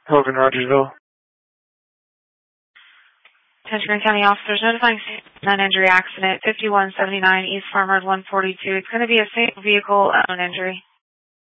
Hogan, Rogersville. Attention County officers notifying non-injury accident 5179 East Farm Road 142. It's going to be a single vehicle injury.